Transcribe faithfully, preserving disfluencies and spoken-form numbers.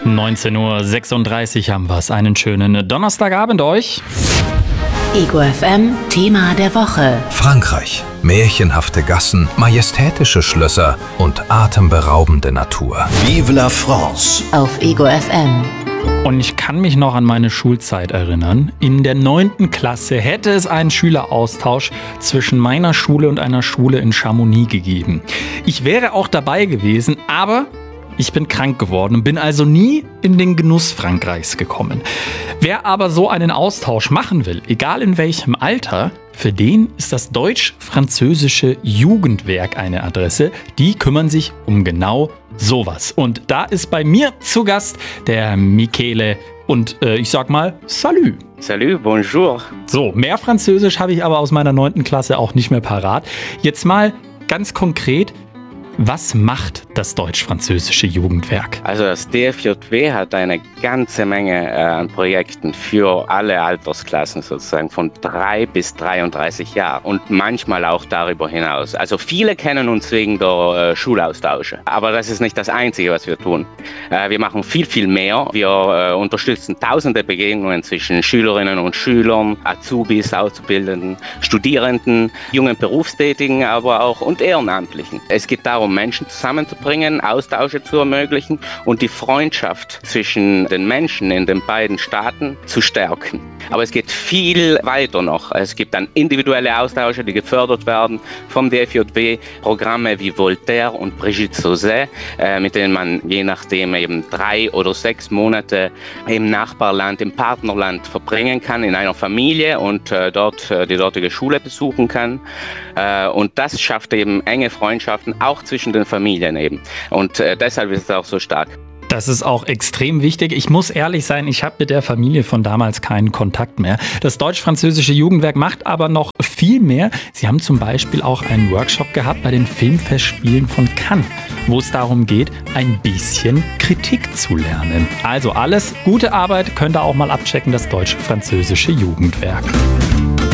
neunzehn Uhr sechsunddreißig haben wir es. Einen schönen Donnerstagabend euch. Ego F M, Thema der Woche. Frankreich. Märchenhafte Gassen, majestätische Schlösser und atemberaubende Natur. Vive la France! Auf Ego F M. Und ich kann mich noch an meine Schulzeit erinnern. In der neunten Klasse hätte es einen Schüleraustausch zwischen meiner Schule und einer Schule in Chamonix gegeben. Ich wäre auch dabei gewesen, aber ich bin krank geworden und bin also nie in den Genuss Frankreichs gekommen. Wer aber so einen Austausch machen will, egal in welchem Alter, für den ist das deutsch-französische Jugendwerk eine Adresse. Die kümmern sich um genau sowas. Und da ist bei mir zu Gast der Michele und äh, ich sag mal, salut. Salut, bonjour. So, mehr Französisch habe ich aber aus meiner neunten Klasse auch nicht mehr parat. Jetzt mal ganz konkret, was macht das deutsch-französische Jugendwerk? Also das D F J W hat eine ganze Menge äh, an Projekten für alle Altersklassen sozusagen von drei bis dreiunddreißig Jahren und manchmal auch darüber hinaus. Also viele kennen uns wegen der äh, Schulaustausche, aber das ist nicht das Einzige, was wir tun. Äh, wir machen viel, viel mehr. Wir äh, unterstützen tausende Begegnungen zwischen Schülerinnen und Schülern, Azubis, Auszubildenden, Studierenden, jungen Berufstätigen, aber auch und Ehrenamtlichen. Es geht darum, Menschen zusammenzubringen, Austausche zu ermöglichen und die Freundschaft zwischen den Menschen in den beiden Staaten zu stärken. Aber es geht viel weiter noch. Es gibt dann individuelle Austausche, die gefördert werden vom D F J W, Programme wie Voltaire und Brigitte Sauzet, äh, mit denen man je nachdem eben drei oder sechs Monate im Nachbarland, im Partnerland verbringen kann, in einer Familie und äh, dort äh, die dortige Schule besuchen kann. Äh, und das schafft eben enge Freundschaften, auch zwischen den Familien eben. Und äh, deshalb ist es auch so stark. Das ist auch extrem wichtig. Ich muss ehrlich sein, ich habe mit der Familie von damals keinen Kontakt mehr. Das deutsch-französische Jugendwerk macht aber noch viel mehr. Sie haben zum Beispiel auch einen Workshop gehabt bei den Filmfestspielen von Cannes, wo es darum geht, ein bisschen Kritik zu lernen. Also alles, gute Arbeit, könnt ihr auch mal abchecken, das deutsch-französische Jugendwerk.